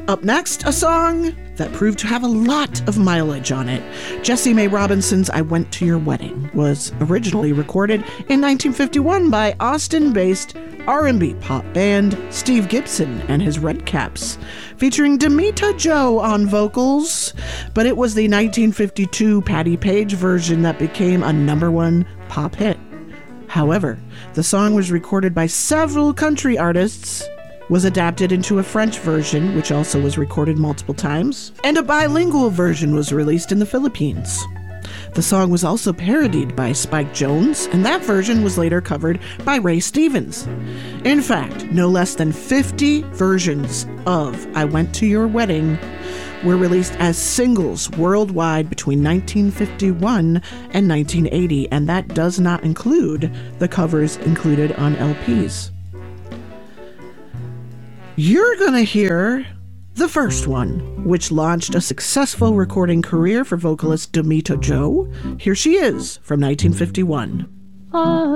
Up next, a song that proved to have a lot of mileage on it. Jessie Mae Robinson's I Went to Your Wedding was originally recorded in 1951 by Austin-based R&B pop band Steve Gibson and his Redcaps, featuring Demita Jo on vocals, but it was the 1952 Patti Page version that became a #1 pop hit. However, the song was recorded by several country artists, was adapted into a French version, which also was recorded multiple times, and a bilingual version was released in the Philippines. The song was also parodied by Spike Jones, and that version was later covered by Ray Stevens. In fact, no less than 50 versions of I Went to Your Wedding were released as singles worldwide between 1951 and 1980, and that does not include the covers included on LPs. You're gonna hear the first one, which launched a successful recording career for vocalist Demita Jo. Here she is from 1951.